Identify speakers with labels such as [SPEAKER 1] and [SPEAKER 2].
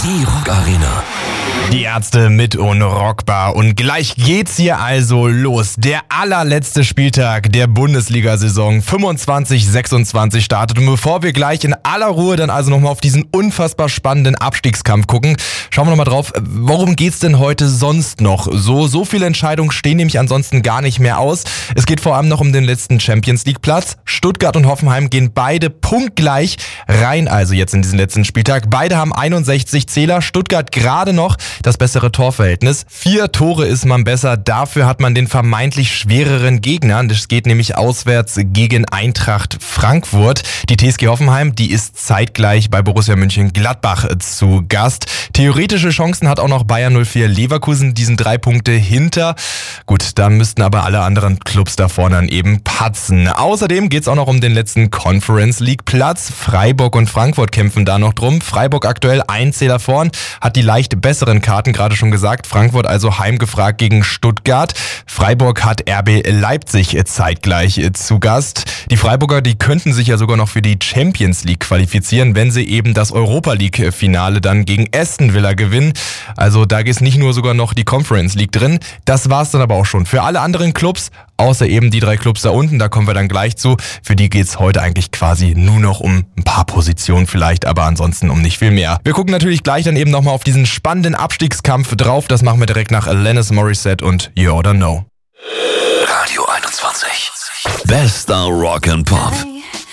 [SPEAKER 1] Die Rock Arena.
[SPEAKER 2] Die Ärzte mit Unrockbar und gleich geht's hier also los. Der allerletzte Spieltag der Bundesliga-Saison 25/26 startet und bevor wir gleich in aller Ruhe dann also nochmal auf diesen unfassbar spannenden Abstiegskampf gucken, schauen wir nochmal drauf, worum geht's denn heute sonst noch? So viele Entscheidungen stehen nämlich ansonsten gar nicht mehr aus. Es geht vor allem noch um den letzten Champions-League-Platz. Stuttgart und Hoffenheim gehen beide punktgleich rein, also jetzt in diesen letzten Spieltag. Beide haben 61 Zähler, Stuttgart gerade noch das bessere Torverhältnis. 4 Tore ist man besser, dafür hat man den vermeintlich schwereren Gegner. Das geht nämlich auswärts gegen Eintracht Frankfurt. Die TSG Hoffenheim, die ist zeitgleich bei Borussia Mönchengladbach zu Gast. Theoretische Chancen hat auch noch Bayern 04 Leverkusen, diesen 3 Punkte hinter. Gut, da müssten aber alle anderen Clubs da vorne dann eben patzen. Außerdem geht's auch noch um den letzten Conference League Platz. Freiburg und Frankfurt kämpfen da noch drum. Freiburg aktuell 1 Zähler vorn, hat die leicht besseren Karten, gerade schon gesagt. Frankfurt also heimgefragt gegen Stuttgart. Freiburg hat RB Leipzig zeitgleich zu Gast. Die Freiburger, die könnten sich ja sogar noch für die Champions League qualifizieren, wenn sie eben das Europa League Finale dann gegen Aston Villa gewinnen. Also da ist nicht nur sogar noch die Conference League drin. Das war's dann aber auch schon. Für alle anderen Clubs, außer eben die 3 Clubs da unten, da kommen wir dann gleich zu. Für die geht's heute eigentlich quasi nur noch um ein paar Positionen vielleicht, aber ansonsten um nicht viel mehr. Wir gucken natürlich gleich dann eben nochmal auf diesen spannenden Abstiegskampf drauf. Das machen wir direkt nach Alanis Morissette und You Oughta Know.
[SPEAKER 1] Radio 21. Bester Rock and Pop.